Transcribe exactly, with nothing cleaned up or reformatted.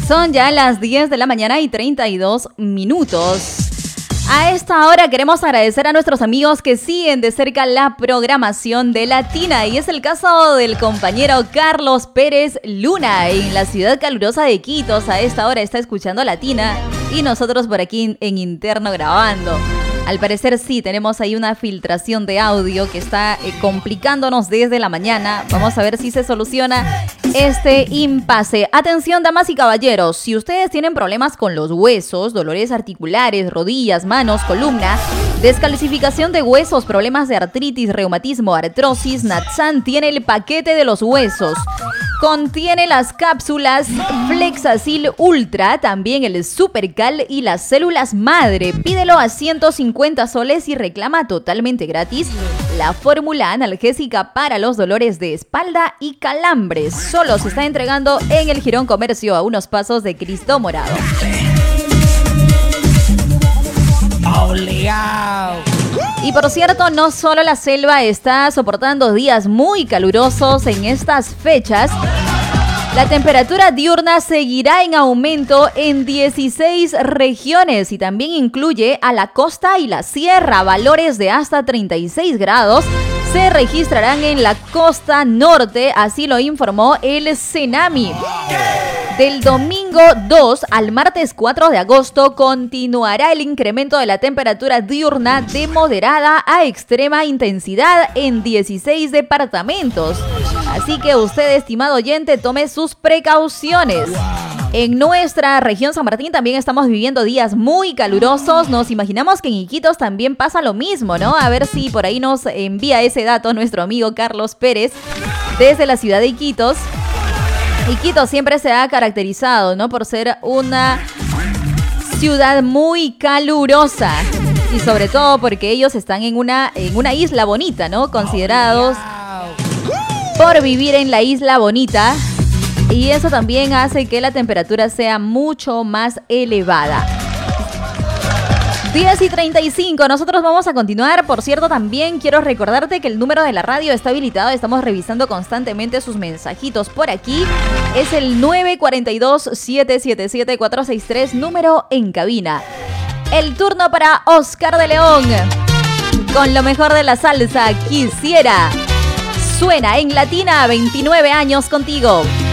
Son ya las diez de la mañana y treinta y dos minutos. A esta hora queremos agradecer a nuestros amigos que siguen de cerca la programación de Latina, y es el caso del compañero Carlos Pérez Luna en la ciudad calurosa de Iquitos. A esta hora está escuchando Latina y nosotros por aquí en interno grabando. Al parecer sí, tenemos ahí una filtración de audio que está eh, complicándonos desde la mañana. Vamos a ver si se soluciona este impasse. Atención, damas y caballeros, si ustedes tienen problemas con los huesos, dolores articulares, rodillas, manos, columna, descalcificación de huesos, problemas de artritis, reumatismo, artrosis, Natsan tiene el paquete de los huesos. Contiene las cápsulas Flexacil Ultra, también el Supercal y las células madre. Pídelo a ciento cincuenta soles y reclama totalmente gratis la fórmula analgésica para los dolores de espalda y calambres. Solo se está entregando en el Girón Comercio, a unos pasos de Cristo Morado. Obligado. Y por cierto, no solo la selva está soportando días muy calurosos en estas fechas. La temperatura diurna seguirá en aumento en dieciséis regiones y también incluye a la costa y la sierra. Valores de hasta treinta y seis grados se registrarán en la costa norte, así lo informó el Senami. Del domingo dos al martes cuatro de agosto continuará el incremento de la temperatura diurna de moderada a extrema intensidad en dieciséis departamentos. Así que usted, estimado oyente, tome sus precauciones. En nuestra región San Martín también estamos viviendo días muy calurosos. Nos imaginamos que en Iquitos también pasa lo mismo, ¿no? A ver si por ahí nos envía ese dato nuestro amigo Carlos Pérez desde la ciudad de Iquitos. Iquitos siempre se ha caracterizado, ¿no?, por ser una ciudad muy calurosa. Y sobre todo porque ellos están en una, en una isla bonita, ¿no? Considerados por vivir en la isla bonita. Y eso también hace que la temperatura sea mucho más elevada. diez y treinta y cinco, nosotros vamos a continuar. Por cierto, también quiero recordarte que el número de la radio está habilitado. Estamos revisando constantemente sus mensajitos por aquí. Es el nueve cuatro dos, siete siete siete, cuatro seis tres, número en cabina. El turno para Oscar de León con lo mejor de la salsa. Quisiera. Suena en Latina, veintinueve años contigo.